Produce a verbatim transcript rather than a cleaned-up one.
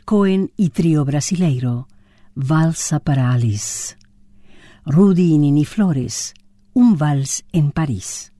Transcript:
Cohen y Trío Brasileiro, Valsa para Alice. Rudy y Nini Flores, Un vals en París.